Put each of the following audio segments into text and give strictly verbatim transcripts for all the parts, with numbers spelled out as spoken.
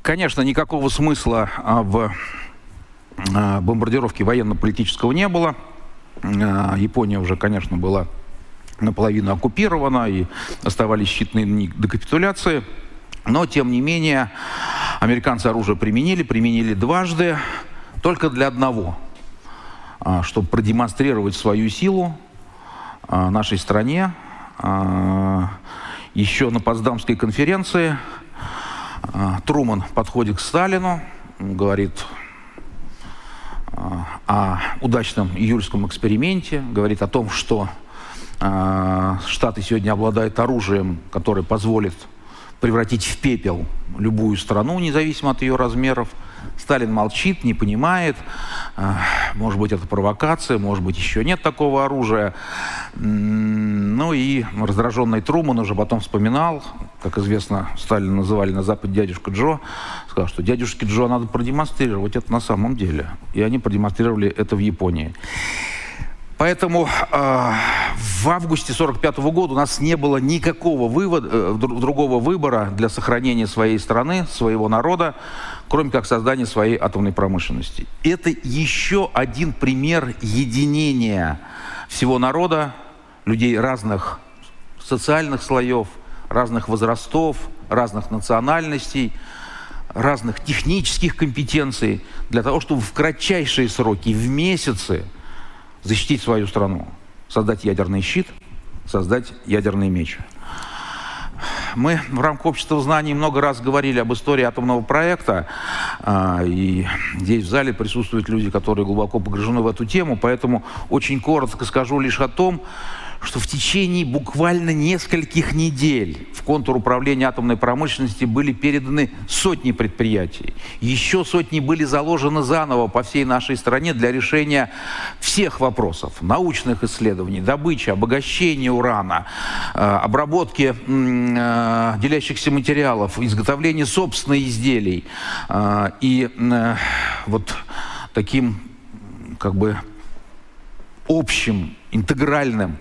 Конечно, никакого смысла в бомбардировке военно-политического не было. Япония уже, конечно, была наполовину оккупирована, и оставались считанные дни до капитуляции. Но, тем не менее, американцы оружие применили, применили дважды, только для одного, чтобы продемонстрировать свою силу нашей стране. Еще на Потсдамской конференции Труман подходит к Сталину, говорит о удачном июльском эксперименте, говорит о том, что Штаты сегодня обладают оружием, которое позволит превратить в пепел любую страну, независимо от ее размеров. Сталин молчит, не понимает. Может быть, это провокация, может быть, еще нет такого оружия. Ну и раздраженный Труман уже потом вспоминал, как известно, Сталина называли на Западе дядюшка Джо, сказал, что дядюшке Джо надо продемонстрировать это на самом деле. И они продемонстрировали это в Японии. Поэтому э, в августе сорок пятого года у нас не было никакого вывода, э, другого выбора для сохранения своей страны, своего народа, кроме как создания своей атомной промышленности. Это еще один пример единения всего народа, людей разных социальных слоев, разных возрастов, разных национальностей, разных технических компетенций, для того, чтобы в кратчайшие сроки, в месяцы, защитить свою страну, создать ядерный щит, создать ядерный меч. Мы в рамках общества знаний много раз говорили об истории атомного проекта, и здесь в зале присутствуют люди, которые глубоко погружены в эту тему, поэтому очень коротко скажу лишь о том, что в течение буквально нескольких недель в контур управления атомной промышленности были переданы сотни предприятий. Еще сотни были заложены заново по всей нашей стране для решения всех вопросов. Научных исследований, добычи, обогащения урана, обработки делящихся материалов, изготовления собственных изделий. И вот таким, как бы, общим, интегральным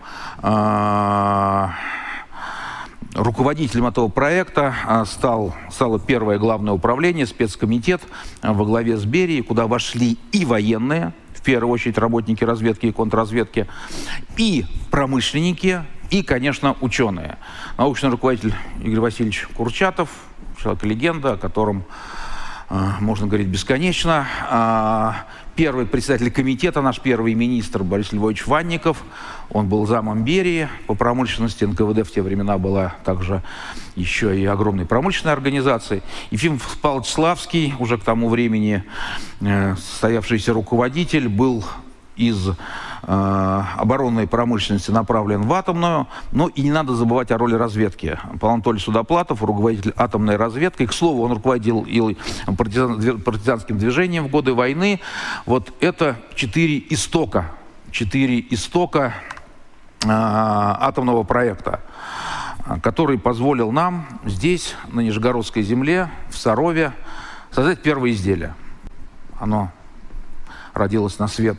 э, руководителем этого проекта э, стал, стало первое главное управление, спецкомитет э, во главе с Берией, куда вошли и военные, в первую очередь работники разведки и контрразведки, и промышленники, и, конечно, ученые. Научный руководитель Игорь Васильевич Курчатов, человек-легенда, о котором э, можно говорить бесконечно. Э, Первый председатель комитета, наш первый министр Борис Львович Ванников, он был замом Берии по промышленности, эн ка вэ дэ в те времена была также еще и огромной промышленной организацией. Ефим Павлович Славский, уже к тому времени э, состоявшийся руководитель, был из э, оборонной промышленности направлен в атомную. Но и не надо забывать о роли разведки. Павел Анатольевич Судоплатов, руководитель атомной разведки. И, к слову, он руководил и партизан, партизанским движением в годы войны. Вот это четыре истока. Четыре истока э, атомного проекта, который позволил нам здесь, на Нижегородской земле, в Сарове, создать первое изделие. Оно родилось на свет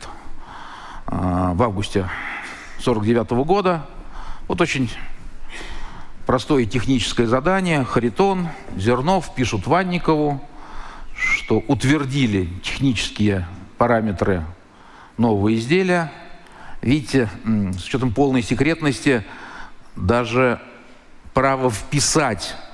в августе сорок девятого года. Вот очень простое техническое задание. Харитон, Зернов пишут Ванникову, что утвердили технические параметры нового изделия. Видите, с учетом полной секретности, даже право вписать